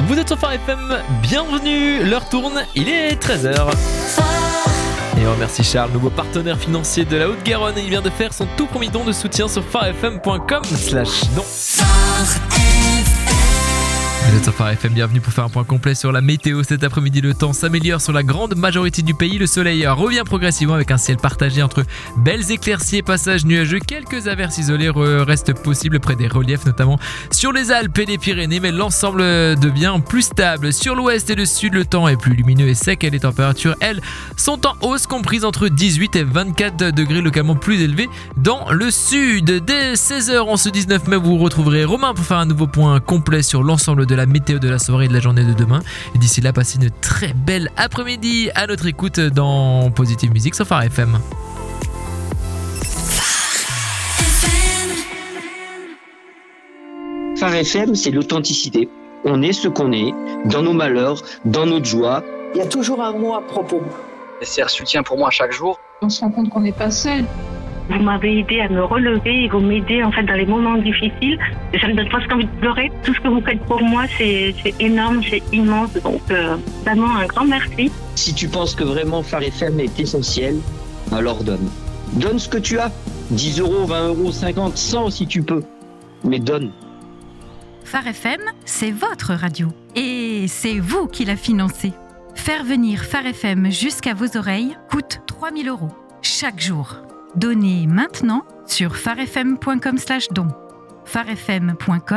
Vous êtes sur Phare FM, bienvenue, l'heure tourne, il est 13h. Et on remercie Charles, nouveau partenaire financier de la Haute-Garonne. Il vient de faire son tout premier don de soutien sur pharefm.com/don. Vous êtes sur Phare FM, bienvenue pour faire un point complet sur la météo. Cet après-midi, le temps s'améliore sur la grande majorité du pays. Le soleil revient progressivement avec un ciel partagé entre belles éclaircies et passages nuageux. Quelques averses isolées restent possibles près des reliefs, notamment sur les Alpes et les Pyrénées, mais l'ensemble devient plus stable. Sur l'ouest et le sud, le temps est plus lumineux et sec et les températures, elles, sont en hausse, comprises entre 18 et 24 degrés, localement plus élevés dans le sud. Dès 16h, en ce 19 mai, vous retrouverez Romain pour faire un nouveau point complet sur l'ensemble de la météo de la soirée et de la journée de demain. Et d'ici là, passez une très belle après-midi à notre écoute dans Positive Music sur Phare FM. Phare FM, c'est l'authenticité. On est ce qu'on est, dans nos malheurs, dans notre joie. Il y a toujours un mot à propos. C'est un soutien pour moi chaque jour. On se rend compte qu'on n'est pas seul. Vous m'avez aidé à me relever et vous m'aidez en fait dans les moments difficiles. Ça me donne presque envie de pleurer. Tout ce que vous faites pour moi, c'est énorme, c'est immense. Donc vraiment un grand merci. Si tu penses que vraiment Phare FM est essentiel, alors donne. Donne ce que tu as. 10 euros, 20 euros, 50, 100 si tu peux. Mais donne. Phare FM, c'est votre radio. Et c'est vous qui la financez. Faire venir Phare FM jusqu'à vos oreilles coûte 3 000 € chaque jour. Donnez maintenant sur pharefm.com/don. pharefm.com